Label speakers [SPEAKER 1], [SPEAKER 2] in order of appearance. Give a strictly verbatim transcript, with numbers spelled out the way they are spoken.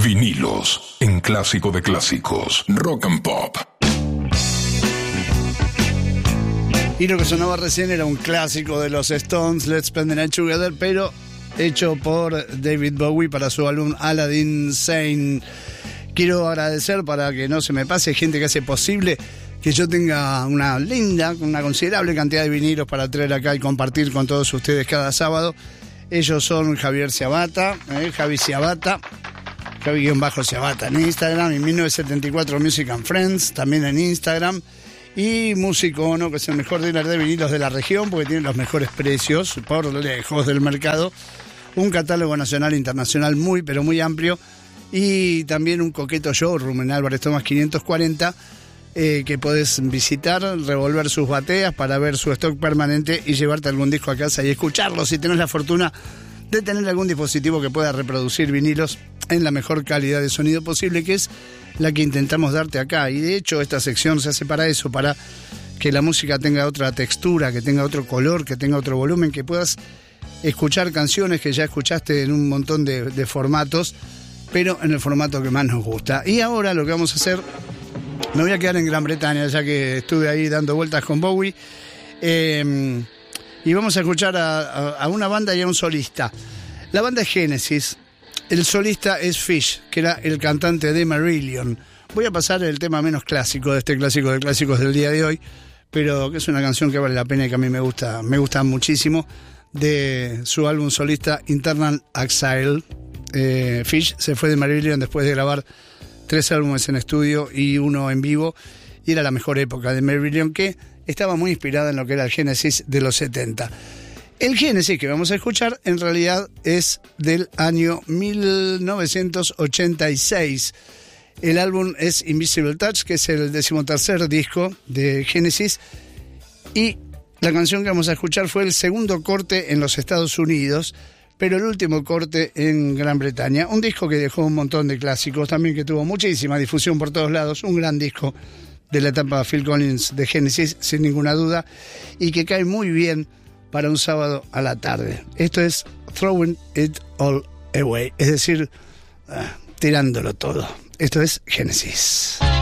[SPEAKER 1] Vinilos, en Clásico de Clásicos, Rock and Pop.
[SPEAKER 2] Y lo que sonaba recién era un clásico de los Stones, Let's Spend the Night Together, pero hecho por David Bowie para su álbum Aladdin Sane. Quiero agradecer, para que no se me pase, gente que hace posible que yo tenga una linda, una considerable cantidad de vinilos para traer acá y compartir con todos ustedes cada sábado. Ellos son Javier Ciabata, eh, Javi Ciabata, Javi-Ciabata en Instagram, y mil novecientos setenta y cuatro Music and Friends también en Instagram. Y Musicono, que es el mejor dealer de vinilos de la región, porque tiene los mejores precios por lejos del mercado. Un catálogo nacional e internacional muy, pero muy amplio. Y también un coqueto showroom en Álvarez Tomás quinientos cuarenta, eh, que podés visitar, revolver sus bateas para ver su stock permanente y llevarte algún disco a casa y escucharlo si tenés la fortuna de tener algún dispositivo que pueda reproducir vinilos en la mejor calidad de sonido posible, que es la que intentamos darte acá. Y de hecho esta sección se hace para eso, para que la música tenga otra textura, que tenga otro color, que tenga otro volumen, que puedas escuchar canciones que ya escuchaste en un montón de, de formatos, pero en el formato que más nos gusta. Y ahora lo que vamos a hacer, me voy a quedar en Gran Bretaña, ya que estuve ahí dando vueltas con Bowie, eh, y vamos a escuchar a, a, a una banda y a un solista. La banda es Genesis, el solista es Fish, que era el cantante de Marillion. Voy a pasar el tema menos clásico de este clásico de clásicos del día de hoy, pero que es una canción que vale la pena y que a mí me gusta, me gusta muchísimo, de su álbum solista Internal Exile. Eh, Fish se fue de Marillion después de grabar tres álbumes en estudio y uno en vivo, y era la mejor época de Marillion, que estaba muy inspirada en lo que era el Genesis de los setenta. El Genesis que vamos a escuchar en realidad es del año mil novecientos ochenta y seis. El álbum es Invisible Touch, que es el decimotercer disco de Genesis, y la canción que vamos a escuchar fue el segundo corte en los Estados Unidos, pero el último corte en Gran Bretaña. Un disco que dejó un montón de clásicos, también que tuvo muchísima difusión por todos lados, un gran disco de la etapa Phil Collins de Genesis, sin ninguna duda, y que cae muy bien para un sábado a la tarde. Esto es Throwing It All Away, es decir, uh, tirándolo todo. Esto es Genesis.